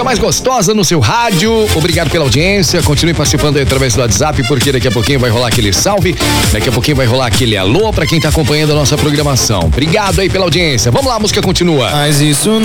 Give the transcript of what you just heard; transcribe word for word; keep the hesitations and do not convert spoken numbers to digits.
música mais gostosa no seu rádio. Obrigado pela audiência. Continue participando aí através do WhatsApp, porque daqui a pouquinho vai rolar aquele salve. Daqui a pouquinho vai rolar aquele alô pra quem tá acompanhando a nossa programação. Obrigado aí pela audiência. Vamos lá, a música continua. Mas isso